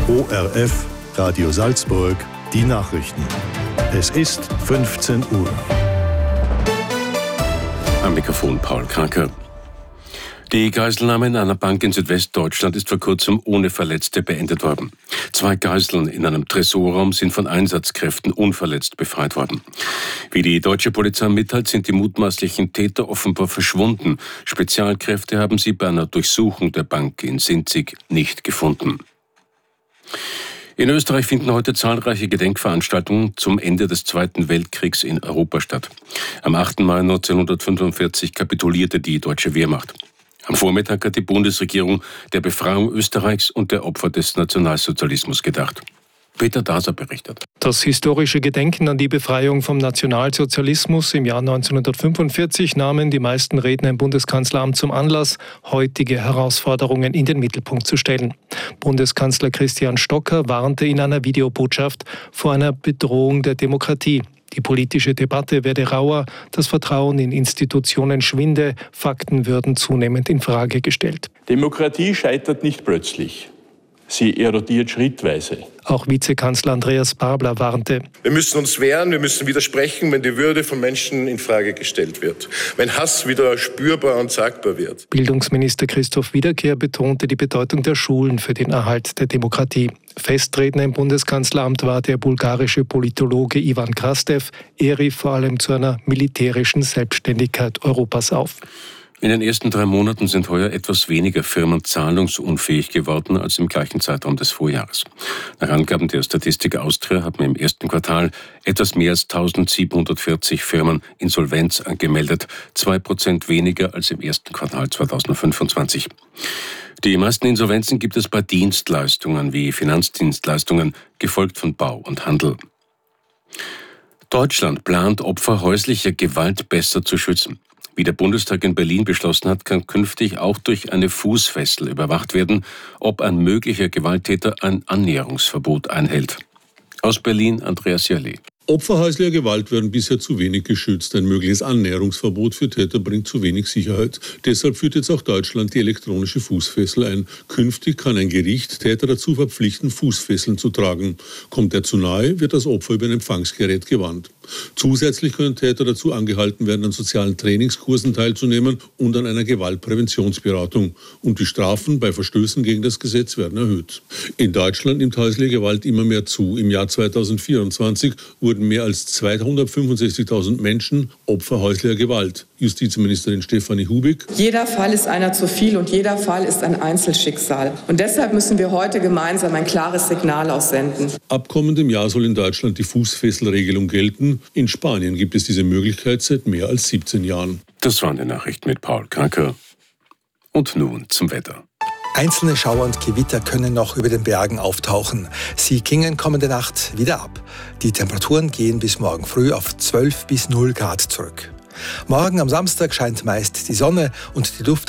ORF, Radio Salzburg, die Nachrichten. Es ist 15 Uhr. Am Mikrofon Paul Kranker. Die Geiselnahme in einer Bank in Südwestdeutschland ist vor kurzem ohne Verletzte beendet worden. 2 Geiseln in einem Tresorraum sind von Einsatzkräften unverletzt befreit worden. Wie die deutsche Polizei mitteilt, sind die mutmaßlichen Täter offenbar verschwunden. Spezialkräfte haben sie bei einer Durchsuchung der Bank in Sinzig nicht gefunden. In Österreich finden heute zahlreiche Gedenkveranstaltungen zum Ende des Zweiten Weltkriegs in Europa statt. Am 8. Mai 1945 kapitulierte die deutsche Wehrmacht. Am Vormittag hat die Bundesregierung der Befreiung Österreichs und der Opfer des Nationalsozialismus gedacht. Peter Daser berichtet. Das historische Gedenken an die Befreiung vom Nationalsozialismus im Jahr 1945 nahmen die meisten Redner im Bundeskanzleramt zum Anlass, heutige Herausforderungen in den Mittelpunkt zu stellen. Bundeskanzler Christian Stocker warnte in einer Videobotschaft vor einer Bedrohung der Demokratie. Die politische Debatte werde rauer, das Vertrauen in Institutionen schwinde, Fakten würden zunehmend in Frage gestellt. Demokratie scheitert nicht plötzlich. Sie erodiert schrittweise. Auch Vizekanzler Andreas Babler warnte. Wir müssen uns wehren, wir müssen widersprechen, wenn die Würde von Menschen in Frage gestellt wird. Wenn Hass wieder spürbar und sagbar wird. Bildungsminister Christoph Wiederkehr betonte die Bedeutung der Schulen für den Erhalt der Demokratie. Festredner im Bundeskanzleramt war der bulgarische Politologe Ivan Krastev. Er rief vor allem zu einer militärischen Selbstständigkeit Europas auf. In den ersten 3 Monaten sind heuer etwas weniger Firmen zahlungsunfähig geworden als im gleichen Zeitraum des Vorjahres. Nach Angaben der Statistik Austria haben im ersten Quartal etwas mehr als 1740 Firmen Insolvenz angemeldet, 2% weniger als im ersten Quartal 2025. Die meisten Insolvenzen gibt es bei Dienstleistungen wie Finanzdienstleistungen, gefolgt von Bau und Handel. Deutschland plant, Opfer häuslicher Gewalt besser zu schützen. Wie der Bundestag in Berlin beschlossen hat, kann künftig auch durch eine Fußfessel überwacht werden, ob ein möglicher Gewalttäter ein Annäherungsverbot einhält. Aus Berlin Andreas Jallet. Opfer häuslicher Gewalt werden bisher zu wenig geschützt. Ein mögliches Annäherungsverbot für Täter bringt zu wenig Sicherheit. Deshalb führt jetzt auch Deutschland die elektronische Fußfessel ein. Künftig kann ein Gericht Täter dazu verpflichten, Fußfesseln zu tragen. Kommt er zu nahe, wird das Opfer über ein Empfangsgerät gewarnt. Zusätzlich können Täter dazu angehalten werden, an sozialen Trainingskursen teilzunehmen und an einer Gewaltpräventionsberatung. Und die Strafen bei Verstößen gegen das Gesetz werden erhöht. In Deutschland nimmt häusliche Gewalt immer mehr zu. Im Jahr 2024 wurden mehr als 265.000 Menschen Opfer häuslicher Gewalt. Justizministerin Stefanie Hubig. Jeder Fall ist einer zu viel und jeder Fall ist ein Einzelschicksal. Und deshalb müssen wir heute gemeinsam ein klares Signal aussenden. Ab kommendem Jahr soll in Deutschland die Fußfesselregelung gelten. In Spanien gibt es diese Möglichkeit seit mehr als 17 Jahren. Das waren die Nachrichten mit Paul Kranker. Und nun zum Wetter. Einzelne Schauer und Gewitter können noch über den Bergen auftauchen. Sie klingen kommende Nacht wieder ab. Die Temperaturen gehen bis morgen früh auf 12 bis 0 Grad zurück. Morgen am Samstag scheint meist die Sonne und die Luft